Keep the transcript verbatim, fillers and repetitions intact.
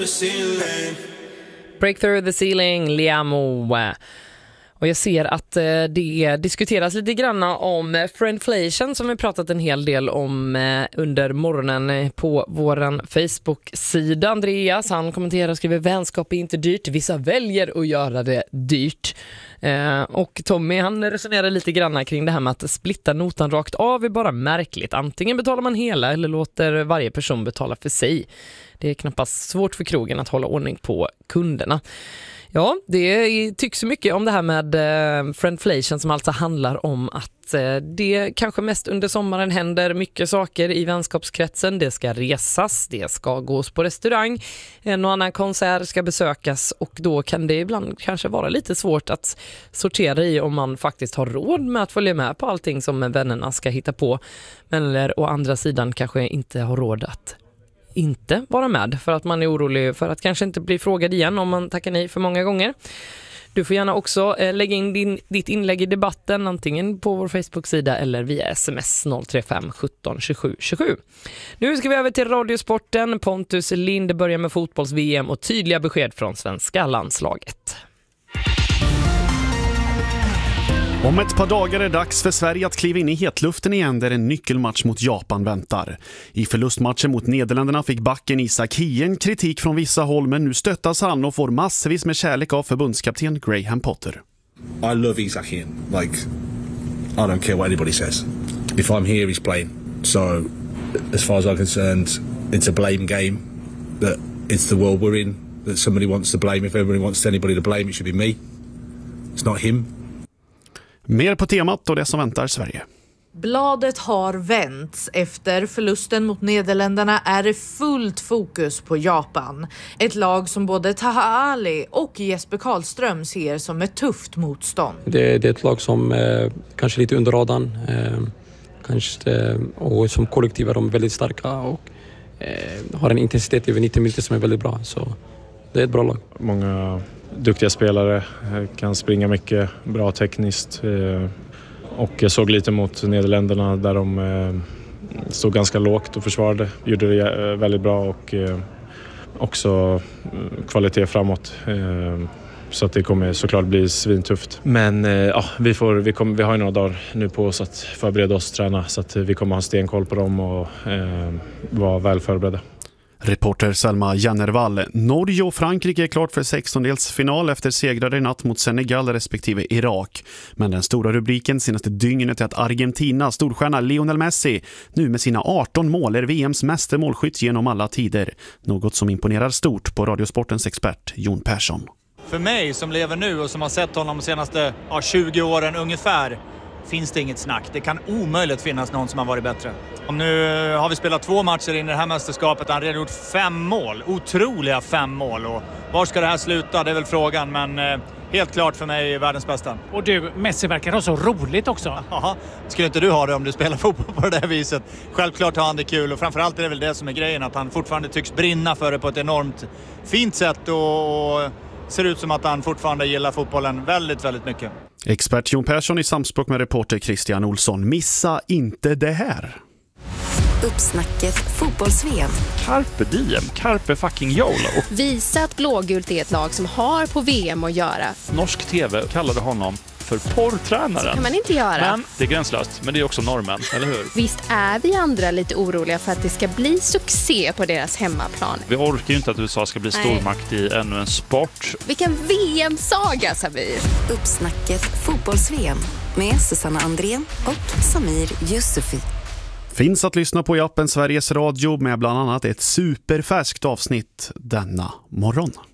the ceiling. Break through the ceiling, Liamo. Och jag ser att det diskuteras lite grann om friendflation som vi pratat en hel del om under morgonen på våran Facebook-sida. Andreas, han kommenterar och skriver: vänskap är inte dyrt, vissa väljer att göra det dyrt. Och Tommy, han resonerar lite grann kring det här med att splitta notan rakt av är bara märkligt. Antingen betalar man hela eller låter varje person betala för sig. Det är knappast svårt för krogen att hålla ordning på kunderna. Ja, det tycks mycket om det här med eh, friendflation som alltså handlar om att eh, det kanske mest under sommaren händer mycket saker i vänskapskretsen. Det ska resas, det ska gås på restaurang, en och annan konsert ska besökas och då kan det ibland kanske vara lite svårt att sortera i om man faktiskt har råd med att följa med på allting som vännerna ska hitta på. Men eller å andra sidan kanske inte har råd att inte vara med för att man är orolig för att kanske inte bli frågad igen om man tackar nej för många gånger. Du får gärna också eh, lägga in din, ditt inlägg i debatten antingen på vår Facebook-sida eller via sms noll tre fem sjutton tjugosju tjugosju. Nu ska vi över till radiosporten. Pontus Lind börjar med fotbolls-V M och tydliga besked från svenska landslaget. Om ett par dagar är det dags för Sverige att kliva in i hetluften igen där en nyckelmatch mot Japan väntar. I förlustmatchen mot Nederländerna fick backen Isak Hien kritik från vissa håll, men nu stöttas han och får massvis med kärlek av förbundskapten Graham Potter. I love Isak Hien. Like, I don't care what anybody says. If I'm here, he's playing. So, as far as I'm concerned, it's a blame game. That it's the world we're in. That somebody wants to blame. If everybody wants anybody to blame, it should be me. It's not him. Mer på temat och det som väntar Sverige. Bladet har vänts. Efter förlusten mot Nederländerna är det fullt fokus på Japan. Ett lag som både Taha Ali och Jesper Karlström ser som ett tufft motstånd. Det, det är ett lag som eh, kanske lite under radarn. Eh, kanske, eh, och som kollektiv är de väldigt starka och eh, har en intensitet över nittio minuter som är väldigt bra. Så det är ett bra lag. Många duktiga spelare, kan springa mycket, bra tekniskt. Och jag såg lite mot Nederländerna där de stod ganska lågt och försvarade. Gjorde det väldigt bra och också kvalitet framåt. Så att det kommer såklart bli svintufft. Men ja, vi, får, vi, kommer, vi har ju några dagar nu på oss att förbereda oss och träna. Så att vi kommer ha stenkoll på dem och eh, vara väl förberedda. Reporter Selma Jennervall. Norge och Frankrike är klart för sextondelsfinal efter segrar i natt mot Senegal respektive Irak. Men den stora rubriken senaste dygnet är att Argentina storstjärna Lionel Messi nu med sina arton mål är V M:s meste målskytt genom alla tider. Något som imponerar stort på Radiosportens expert Jon Persson. För mig som lever nu och som har sett honom de senaste ja, tjugo åren ungefär finns det inget snack. Det kan omöjligt finnas någon som har varit bättre. Om nu har vi spelat två matcher in i det här mästerskapet. Han har redan gjort fem mål. Otroliga fem mål. Och var ska det här sluta? Det är väl frågan. Men eh, helt klart för mig världens bästa. Och du, Messi verkar ha så roligt också. Ja, skulle inte du ha det om du spelar fotboll på det där viset? Självklart har han det kul. Och framförallt är det väl det som är grejen. Att han fortfarande tycks brinna för det på ett enormt fint sätt. Och ser ut som att han fortfarande gillar fotbollen väldigt, väldigt mycket. Expert Jon Persson i samspråk med reporter Christian Olsson. Missa inte det här. Uppsnacket fotbolls-V M. Carpe diem, carpe fucking YOLO. Visa att blågult är ett lag som har på V M att göra. Norsk tv kallade honom för porrtränaren. Så kan man inte göra. Men det är gränslöst, men det är också normen, eller hur? Visst är vi andra lite oroliga för att det ska bli succé på deras hemmaplan. Vi orkar ju inte att U S A ska bli stormakt i ännu en sport. Vilken V M-saga, Samir! Uppsnacket fotbolls-V M med Susanna Andrén och Samir Yusufi. Finns att lyssna på i appen Sveriges Radio med bland annat ett superfärskt avsnitt denna morgon.